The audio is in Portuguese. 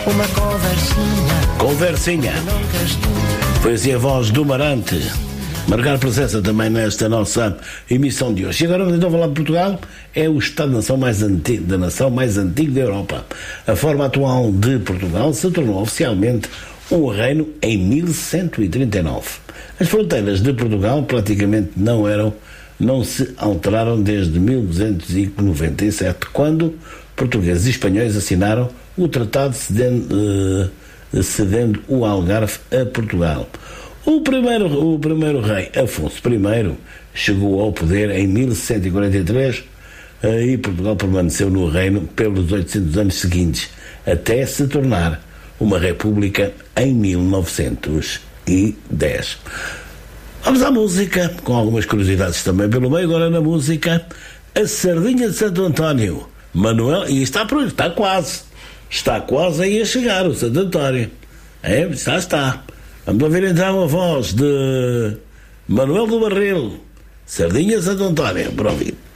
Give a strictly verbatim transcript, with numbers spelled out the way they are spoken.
uma conversinha. Conversinha. Foi assim a voz do Marante. Marcar presença também nesta nossa emissão de hoje. E agora vamos então falar de Portugal. É o Estado-nação mais antigo, da nação mais antiga da Europa. A forma atual de Portugal se tornou oficialmente um reino em mil cento e trinta e nove. As fronteiras de Portugal praticamente não eram, não se alteraram desde mil duzentos e noventa e sete, quando portugueses e espanhóis assinaram o tratado cedendo, eh, cedendo o Algarve a Portugal. O primeiro, o primeiro rei, Afonso I, chegou ao poder em mil cento e quarenta e três eh, e Portugal permaneceu no reino pelos oitocentos anos seguintes, até se tornar uma república em mil novecentos e dez. Vamos à música, com algumas curiosidades também pelo meio. Agora na música, a Sardinha de Santo António. Manuel, e está por está quase, está quase aí a chegar o Santo António. É, já está. Vamos ouvir então a voz de Manuel do Barril, Sardinha de Santo António, para ouvir.